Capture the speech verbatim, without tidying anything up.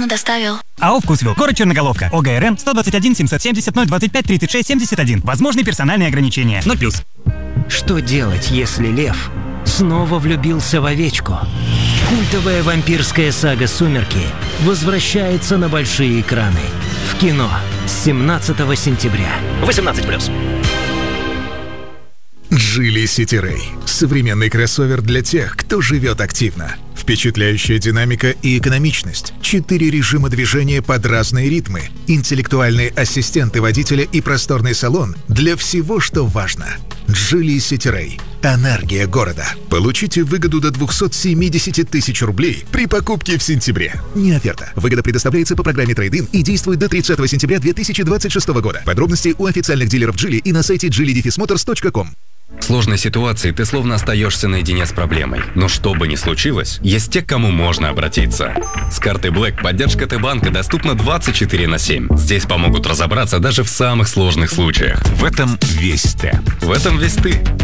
недавно доставил. АО «Вкусвилл», город Черноголовка, ОГРН сто двадцать один семьсот семьдесят ноль двадцать пять тридцать шесть семьдесят один. Возможны персональные ограничения. ноль плюс. Что делать, если лев снова влюбился в овечку? Культовая вампирская сага «Сумерки» возвращается на большие экраны. В кино с семнадцатого сентября. восемнадцать плюс. Geely City Ray – современный кроссовер для тех, кто живет активно. Впечатляющая динамика и экономичность, четыре режима движения под разные ритмы, интеллектуальные ассистенты водителя и просторный салон для всего, что важно. Geely City Ray – энергия города. Получите выгоду до двухсот семидесяти тысяч рублей при покупке в сентябре. Не оферта. Выгода предоставляется по программе Trade-in и действует до тридцатого сентября две тысячи двадцать шестого года. Подробности у официальных дилеров Geely и на сайте джили дефис моторс точка ком. В сложной ситуации ты словно остаешься наедине с проблемой. Но что бы ни случилось, есть те, к кому можно обратиться. С картой Black поддержка Т-банка доступна двадцать четыре на семь. Здесь помогут разобраться даже в самых сложных случаях. В этом весь Т. В этом весь ты.